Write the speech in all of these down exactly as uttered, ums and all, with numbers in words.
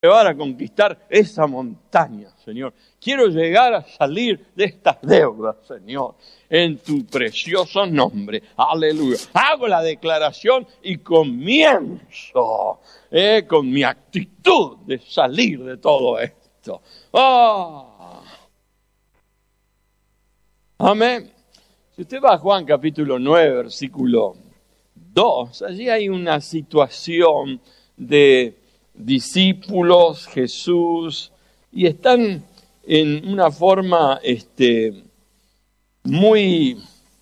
llevar a conquistar esa montaña, Señor. Quiero llegar a salir de estas deudas, Señor, en tu precioso nombre. Aleluya. Hago la declaración y comienzo eh, con mi actitud de salir de todo esto. ¡Oh! Amén. Si usted va a Juan capítulo nueve, versículo dos, allí hay una situación de discípulos, Jesús, y están en una forma este, muy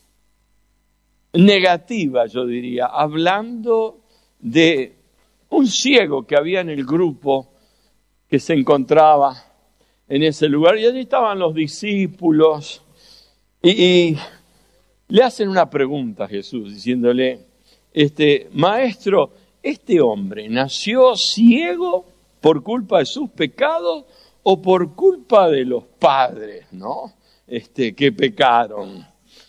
negativa, yo diría, hablando de un ciego que había en el grupo que se encontraba en ese lugar, y allí estaban los discípulos, y, y le hacen una pregunta a Jesús, diciéndole, este, maestro, ¿este hombre nació ciego por culpa de sus pecados o por culpa de los padres, ¿no? Este, que pecaron?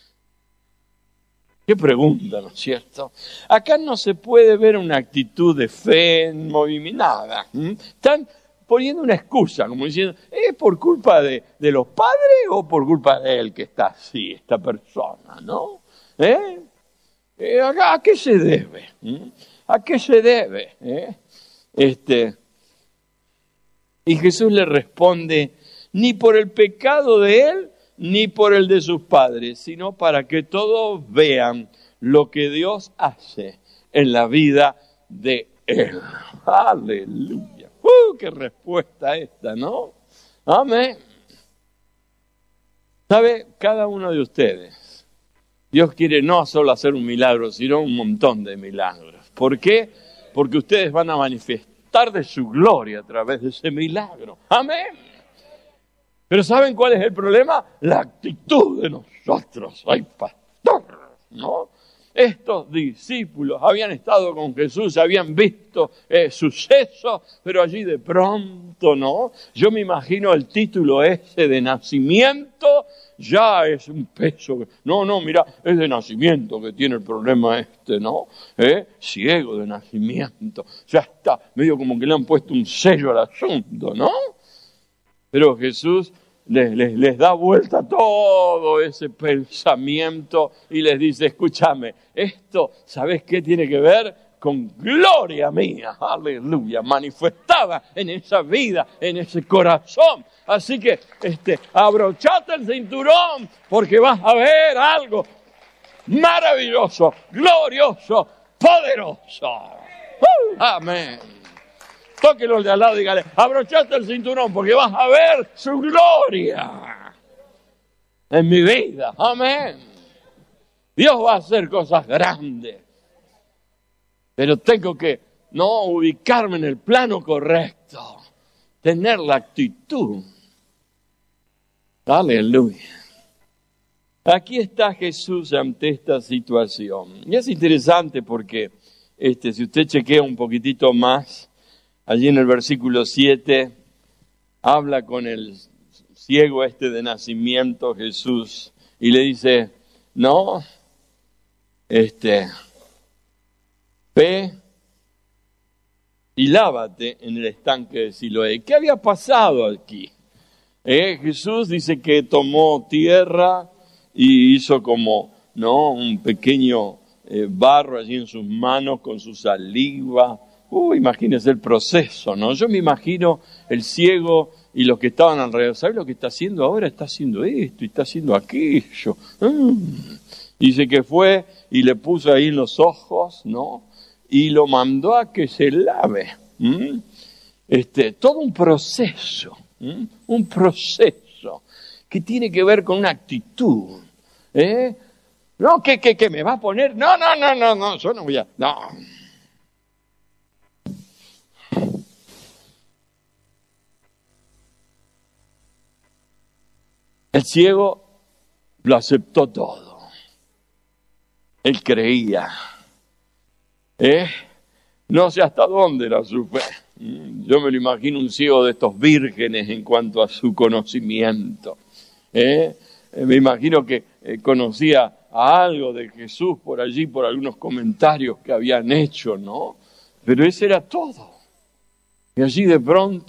Qué pregunta, ¿no es cierto? Acá no se puede ver una actitud de fe, movimiento, nada. ¿Mm? Están poniendo una excusa, como diciendo, ¿es por culpa de, de los padres o por culpa de él que está así, esta persona, ¿no? ¿Eh? Eh, acá, ¿a qué se debe? ¿Mm? ¿A qué se debe? ¿Eh? Este, y Jesús le responde, ni por el pecado de él, ni por el de sus padres, sino para que todos vean lo que Dios hace en la vida de él. Aleluya. ¡Uh, qué respuesta esta, ¿no? Amén. ¿Sabe? Cada uno de ustedes, Dios quiere no solo hacer un milagro, sino un montón de milagros. ¿Por qué? Porque ustedes van a manifestar de su gloria a través de ese milagro. Amén. Pero ¿saben cuál es el problema? La actitud de nosotros. ¡Ay, pastor! ¿No? Estos discípulos habían estado con Jesús, habían visto eh, sucesos, pero allí de pronto, ¿no? Yo me imagino el título ese de nacimiento, ya es un peso. No, no, mira, es de nacimiento que tiene el problema este, ¿no? ¿Eh? Ciego de nacimiento. Ya está, medio como que le han puesto un sello al asunto, ¿no? Pero Jesús les, les, les da vuelta todo ese pensamiento y les dice, escúchame, esto, ¿sabes qué tiene que ver? Con gloria mía, aleluya, manifestada en esa vida, en ese corazón. Así que, este, abrochate el cinturón, porque vas a ver algo maravilloso, glorioso, poderoso. ¡Uh! Amén. Tóquelo al de al lado y dígale, abrochate el cinturón, porque vas a ver su gloria en mi vida. Amén. Dios va a hacer cosas grandes. Pero tengo que no ubicarme en el plano correcto, tener la actitud. Aleluya. Aquí está Jesús ante esta situación. Y es interesante porque este, si usted chequea un poquitito más, allí en el versículo siete, habla con el ciego este de nacimiento, Jesús, y le dice, no, este... ve y lávate en el estanque de Siloé. ¿Qué había pasado aquí? Eh, Jesús dice que tomó tierra y hizo como, ¿no? un pequeño eh, barro allí en sus manos con su saliva. Uh, imagínense el proceso, ¿no? Yo me imagino el ciego y los que estaban alrededor. ¿Sabe lo que está haciendo ahora? Está haciendo esto y está haciendo aquello. Mm. Dice que fue y le puso ahí en los ojos, ¿no? Y lo mandó a que se lave. ¿Mm? Este, todo un proceso, ¿Mm? un proceso que tiene que ver con una actitud. ¿Eh? No, que, que, que me va a poner, no, no, no, no, no, yo no voy a, no. El ciego lo aceptó todo. Él creía. ¿Eh? No sé hasta dónde era su fe. Yo me lo imagino un ciego de estos vírgenes en cuanto a su conocimiento. ¿Eh? Me imagino que eh, conocía a algo de Jesús por allí, por algunos comentarios que habían hecho, ¿no? Pero ese era todo. Y allí de pronto